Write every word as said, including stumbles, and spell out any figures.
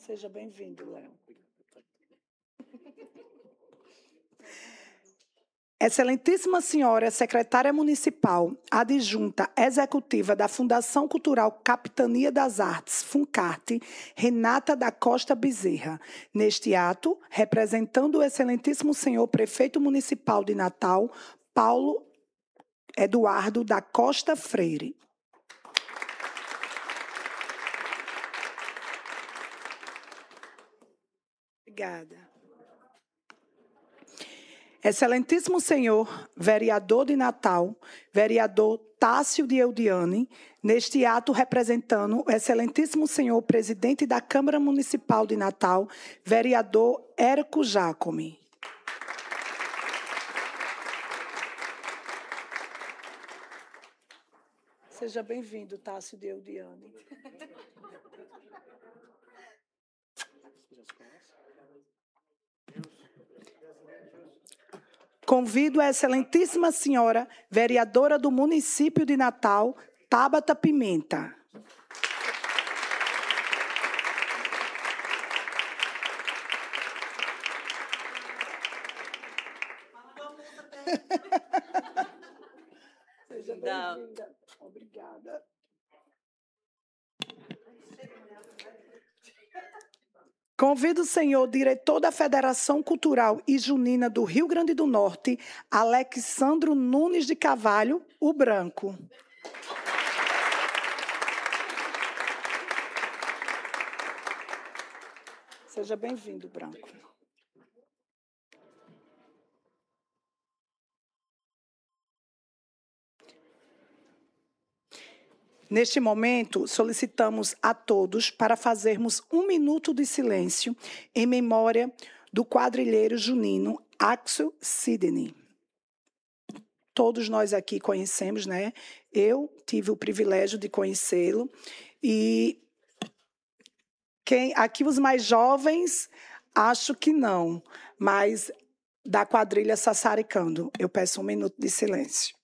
Seja bem-vindo, Léo. Excelentíssima Senhora Secretária Municipal, adjunta executiva da Fundação Cultural Capitania das Artes, FUNCARTE, Renata da Costa Bezerra. Neste ato, representando o Excelentíssimo Senhor Prefeito Municipal de Natal, Paulo Eduardo da Costa Freire. Obrigada. Excelentíssimo Senhor, vereador de Natal, vereador Tássio de Eudiane, neste ato representando o Excelentíssimo Senhor Presidente da Câmara Municipal de Natal, vereador Érico Jacome. Seja bem-vindo, Tássio de Eudiane. Convido a Excelentíssima Senhora, vereadora do município de Natal, Tabata Pimenta. Seja bem-vinda. Obrigada. Convido o senhor diretor da Federação Cultural e Junina do Rio Grande do Norte, Alexandro Nunes de Carvalho, o Branco. Seja bem-vindo, Branco. Neste momento, solicitamos a todos para fazermos um minuto de silêncio em memória do quadrilheiro junino Axel Sidney. Todos nós aqui conhecemos, né? Eu tive o privilégio de conhecê-lo. E quem, aqui os mais jovens, acho que não, mas da quadrilha Sassaricando. Eu peço um minuto de silêncio.